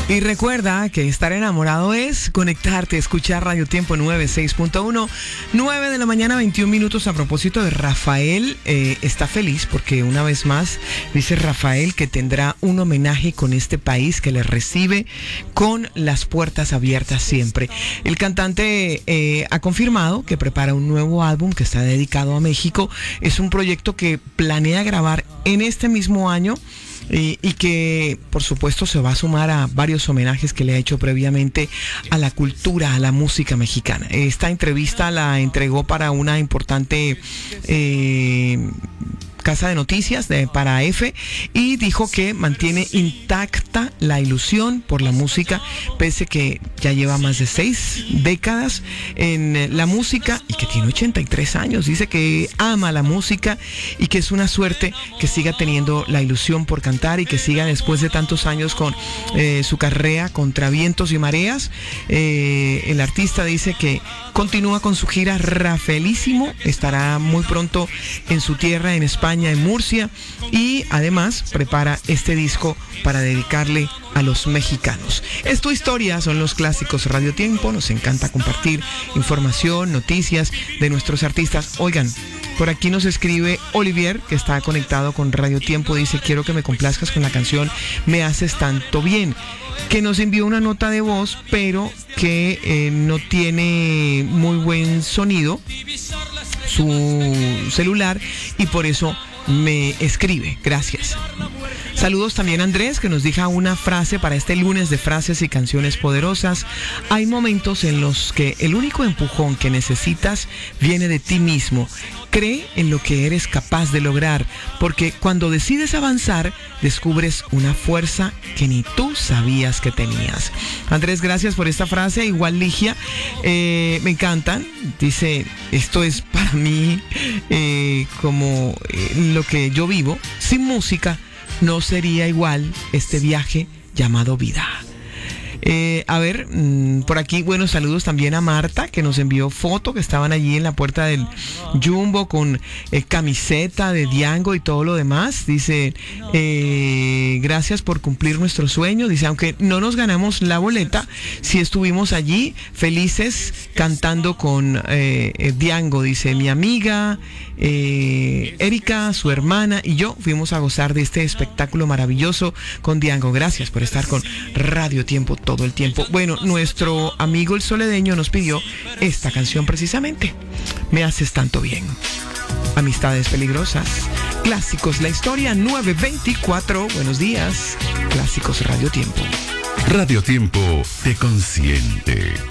Y recuerda que estar enamorado es conectarte, escuchar Radio Tiempo 96.1, 9 de la mañana, 21 minutos. A propósito de Rafael, está feliz porque una vez más dice Rafael que tendrá un homenaje con este país que le recibe con las puertas abiertas siempre. El cantante ha confirmado que prepara un nuevo álbum que está dedicado a México. Es un proyecto que planea grabar en este mismo año. Y que por supuesto se va a sumar a varios homenajes que le ha hecho previamente a la cultura, a la música mexicana. Esta entrevista la entregó para una importante casa de noticias para EFE y dijo que mantiene intacta la ilusión por la música, pese que ya lleva más de 6 décadas en la música y que tiene 83 años. Dice que ama la música y que es una suerte que siga teniendo la ilusión por cantar y que siga después de tantos años con su carrera contra vientos y mareas. El artista dice que continúa con su gira Rafaelísimo, estará muy pronto en su tierra, en España, en Murcia, y además prepara este disco para dedicarle a los mexicanos. Es tu historia, son los clásicos Radio Tiempo. Nos encanta compartir información, noticias de nuestros artistas. Oigan, por aquí nos escribe Olivier, que está conectado con Radio Tiempo. Dice: quiero que me complazcas con la canción Me Haces Tanto Bien, que nos envió una nota de voz, pero que no tiene muy buen sonido su celular y por eso me escribe. Gracias. Saludos también a Andrés, que nos deja una frase para este lunes de frases y canciones poderosas. Hay momentos en los que el único empujón que necesitas viene de ti mismo. Cree en lo que eres capaz de lograr, porque cuando decides avanzar, descubres una fuerza que ni tú sabías que tenías. Andrés, gracias por esta frase. Igual Ligia, me encantan. Dice: esto es para mí como lo que yo vivo. Sin música no sería igual este viaje llamado vida. A ver, por aquí, buenos saludos también a Marta, que nos envió foto, que estaban allí en la puerta del Jumbo con camiseta de Diango y todo lo demás. Dice: gracias por cumplir nuestro sueño. Dice: aunque no nos ganamos la boleta, sí estuvimos allí felices cantando con Diango. Dice: mi amiga Erika, su hermana y yo fuimos a gozar de este espectáculo maravilloso con Diango. Gracias por estar con Radio Tiempo todo el tiempo. Bueno, nuestro amigo el Soledeño nos pidió esta canción precisamente, Me Haces Tanto Bien. Amistades peligrosas, clásicos, la historia, 9:24. Buenos días, clásicos Radio Tiempo. Radio Tiempo te consiente.